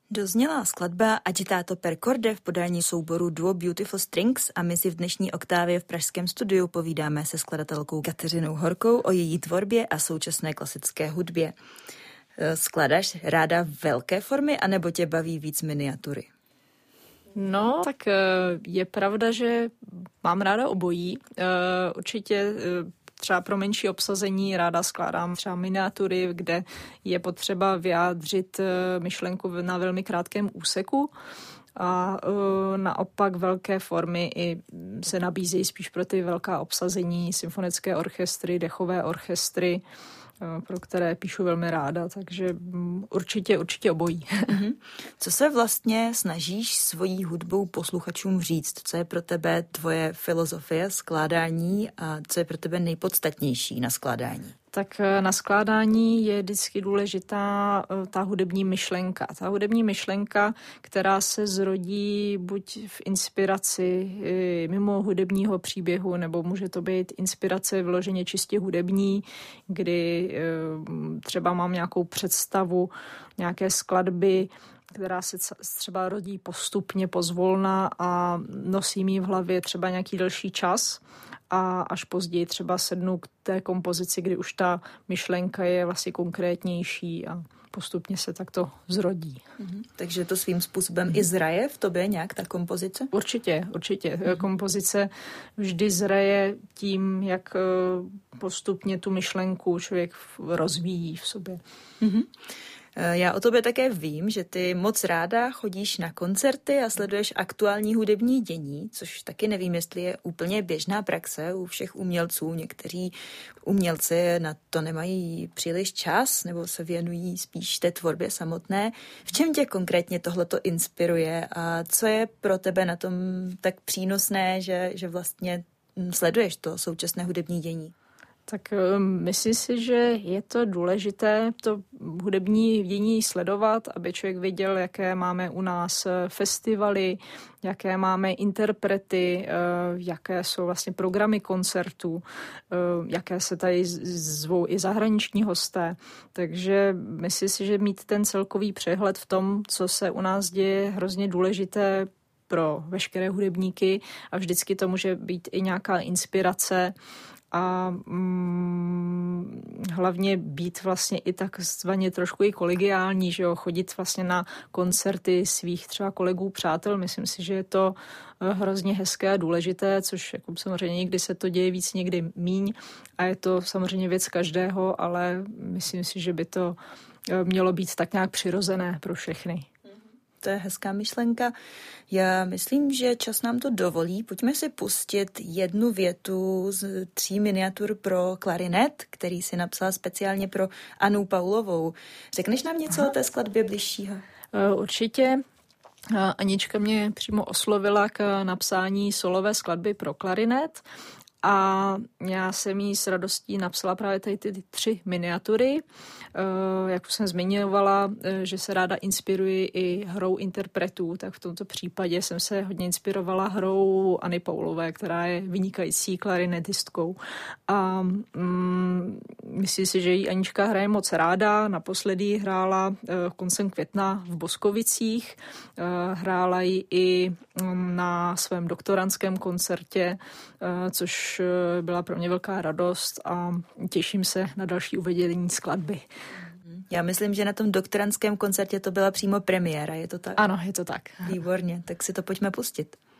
Dozněla skladba Agitato per corde v podání souboru Duo Beautiful Strings a my si v dnešní oktávě v pražském studiu povídáme se skladatelkou Kateřinou Horkou o její tvorbě a současné klasické hudbě. Skladáš ráda velké formy, anebo tě baví víc miniatury? No, tak je pravda, že mám ráda obojí. Určitě třeba pro menší obsazení ráda skládám třeba miniatury, kde je potřeba vyjádřit myšlenku na velmi krátkém úseku. A naopak velké formy i se nabízejí spíš pro ty velká obsazení, symfonické orchestry, dechové orchestry, pro které píšu velmi ráda, takže určitě obojí. Co se vlastně snažíš svojí hudbou posluchačům říct? Co je pro tebe tvoje filozofie skládání a co je pro tebe nejpodstatnější na skládání? Tak na skládání je vždycky důležitá ta hudební myšlenka. Ta hudební myšlenka, která se zrodí buď v inspiraci mimo hudebního příběhu, nebo může to být inspirace vyloženě čistě hudební, kdy třeba mám nějakou představu nějaké skladby, která se třeba rodí postupně, pozvolna a nosím ji v hlavě třeba nějaký delší čas a až později třeba sednu k té kompozici, kdy už ta myšlenka je vlastně konkrétnější a postupně se takto zrodí. Takže to svým způsobem i zraje v tobě nějak ta kompozice? Určitě. Kompozice vždy zraje tím, jak postupně tu myšlenku člověk rozvíjí v sobě. Já o tobě také vím, že ty moc ráda chodíš na koncerty a sleduješ aktuální hudební dění, což taky nevím, jestli je úplně běžná praxe u všech umělců. Někteří umělci na to nemají příliš čas nebo se věnují spíš té tvorbě samotné. V čem tě konkrétně tohleto inspiruje a co je pro tebe na tom tak přínosné, že vlastně sleduješ to současné hudební dění? Tak myslím si, že je to důležité to hudební dění sledovat, aby člověk věděl, jaké máme u nás festivaly, jaké máme interprety, jaké jsou vlastně programy koncertů, jaké se tady zvou i zahraniční hosté. Takže myslím si, že mít ten celkový přehled v tom, co se u nás děje, je hrozně důležité pro veškeré hudebníky a vždycky to může být i nějaká inspirace a hlavně být vlastně i takzvaně trošku i kolegiální, že jo, chodit vlastně na koncerty svých třeba kolegů, přátel. Myslím si, že je to hrozně hezké a důležité, což jako samozřejmě někdy se to děje víc, někdy míň a je to samozřejmě věc každého, ale myslím si, že by to mělo být tak nějak přirozené pro všechny. To je hezká myšlenka. Já myslím, že čas nám to dovolí. Pojďme si pustit jednu větu z 3 miniatur pro klarinet, který si napsala speciálně pro Annu Paulovou. Řekneš nám něco o té skladbě bližšího? Určitě. Anička mě přímo oslovila k napsání solové skladby pro klarinet. A já jsem jí s radostí napsala právě tady ty 3 miniatury. Jak už jsem zmiňovala, že se ráda inspiruji i hrou interpretů, tak v tomto případě jsem se hodně inspirovala hrou Anny Paulové, která je vynikající klarinetistkou. A myslím si, že jí Anička hraje moc ráda. Naposledy ji hrála koncem května v Boskovicích. Hrála ji i na svém doktorandském koncertě, což byla pro mě velká radost a těším se na další uvedení skladby. Já myslím, že na tom doktorandském koncertě to byla přímo premiéra, je to tak? Ano, je to tak. Výborně, tak si to pojďme pustit.